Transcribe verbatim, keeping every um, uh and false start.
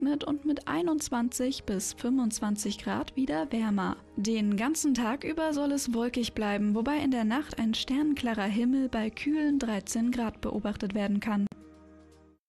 regnet und mit einundzwanzig bis fünfundzwanzig Grad wieder wärmer. Den ganzen Tag über soll es wolkig bleiben, wobei in der Nacht ein sternenklarer Himmel bei kühlen dreizehn Grad beobachtet werden kann.